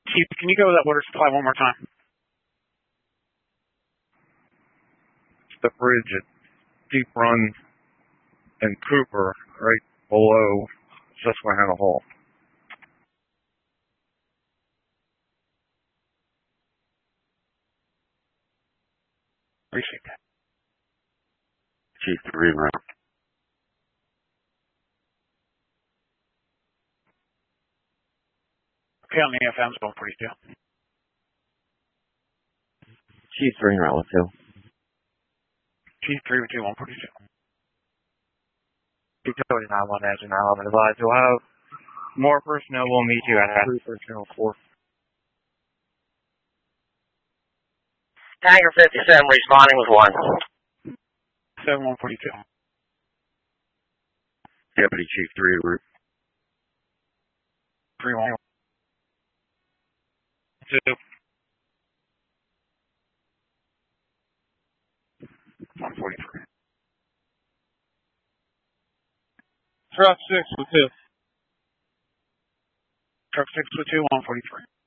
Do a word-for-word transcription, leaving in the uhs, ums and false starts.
Chief, can you go with that water supply one more time? The bridge at Deep Run and Cooper, right below Susquehanna Hall. Appreciate that. Chief three route. Okay, on the F M's one forty-two. Chief three route with two. Chief three with two, one forty-two. Chief Cody nine one engine nine eleven advised. You'll have more personnel. We'll meet you at Three personnel four. Hangar fifty-seven responding with one. seven one forty-two. Deputy Chief three route. three one. two. one forty-three. Truck six with two. Truck six with two, one forty-three.